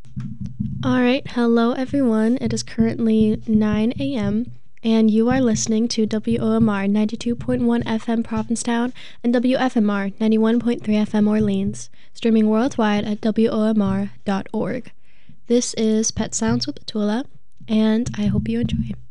All right, hello everyone. It is currently 9 a.m. and you are listening to WOMR 92.1 FM Provincetown and WFMR 91.3 FM Orleans, streaming worldwide at WOMR.org. This is Pet Sounds with Atula, and I hope you enjoy.